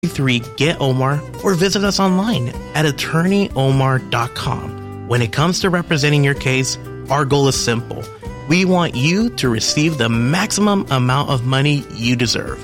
Get Omar or visit us online at attorneyomar.com. When it comes to representing your case, our goal is simple. We want you to receive the maximum amount of money you deserve.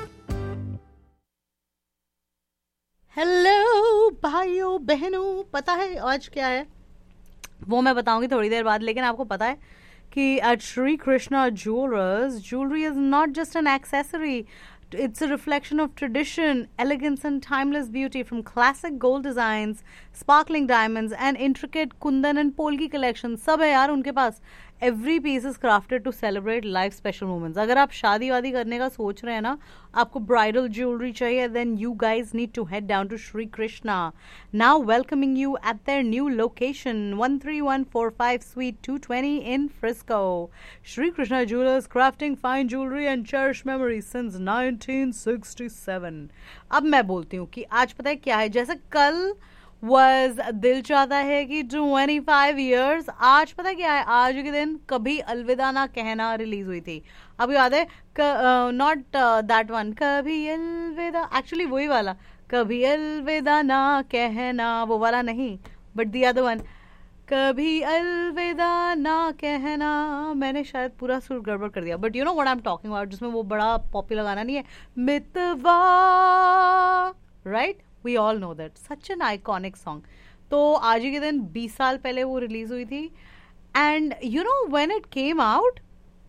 Hello भाइयों बहनों, पता है आज क्या है वो मैं बताऊंगी थोड़ी देर बाद. लेकिन आपको पता है कि at Sri Krishna Jewelers, jewelry is not just an accessory. It's a reflection of tradition, elegance and timeless beauty. From classic gold designs, sparkling diamonds and intricate kundan and polki collections, सब है यार उनके पास. Every piece is crafted to celebrate life special moments. अगर आप शादी वादी करने का सोच रहे हैं ना, आपको bridal jewelry चाहिए, then you guys need to head down to Sri Krishna. Now welcoming you at their new location, 13145 Suite 220 in Frisco. Sri Krishna Jewelers, crafting fine jewelry and cherished memories since 1967. अब मैं बोलती हूँ कि आज पता है क्या है. जैसे कल was दिल चाहता है कि 25 years, आज पता क्या है, आज के दिन कभी अलविदा ना कहना रिलीज हुई थी. अब याद है, नॉट दैट वन, कभी अलविदा, एक्चुअली वही वाला, कभी अलविदा ना कहना, वो वाला नहीं, बट द अदर वन, कभी अलविदा ना कहना. मैंने शायद पूरा सुर गड़बड़ कर दिया, but you know what I am talking about, जिसमें वो बड़ा पॉपुलर गाना नहीं है, मितवा, right? We all know that. Such an iconic song. तो आज ही के दिन 20 साल पहले वो रिलीज हुई थी. And you know when it came out,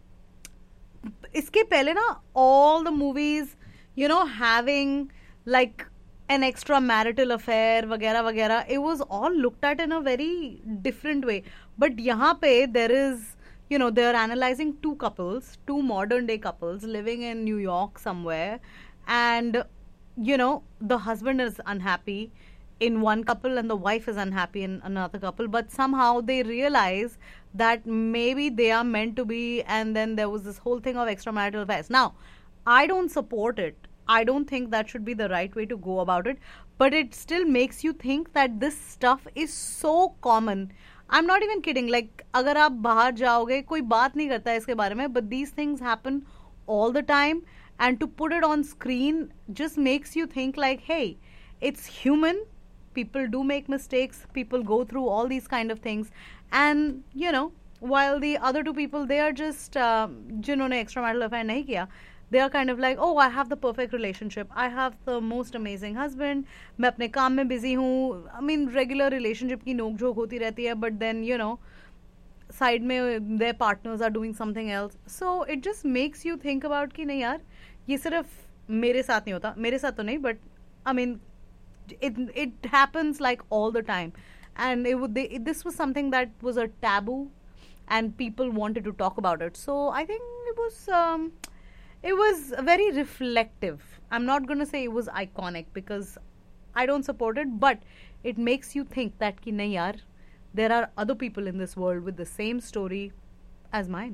इसके पहले ना all the movies, you know, having like an extramarital affair वगैरह वगैरह, it was all looked at in a very different way. But यहाँ पे there is, you know, they are analyzing two couples, two modern day couples living in New York somewhere, and you know, the husband is unhappy in one couple and the wife is unhappy in another couple, but somehow they realize that maybe they are meant to be, and then there was this whole thing of extramarital affairs. Now, I don't support it. I don't think that should be the right way to go about it, but it still makes you think that this stuff is so common. I'm not even kidding. Like, अगर आप बाहर जाओगे, कोई बात नहीं करता है इसके बारे में, but these things happen all the time. And to put it on screen just makes you think like, hey, it's human. People do make mistakes. People go through all these kind of things. And, you know, while the other two people, they are just, जिन्होंने extramarital affair नहीं किया, they are kind of like, oh, I have the perfect relationship. I have the most amazing husband. मैं अपने काम में busy हूँ. I mean, regular relationship की नोक झोंक होती रहती है. But then, you know, side में their partners are doing something else. So it just makes you think about कि नहीं यार, ये सिर्फ मेरे साथ नहीं होता, मेरे साथ तो नहीं, but I mean it happens like all the time, and this was something that was a taboo and people wanted to talk about it. So I think it was very reflective. I'm not going to say it was iconic because I don't support it, but it makes you think that कि नहीं यार, there are other people in this world with the same story as mine.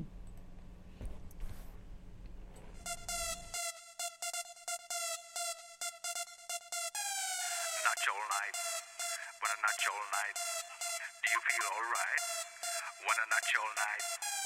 Want a natural night? Do you feel alright? Want a natural night?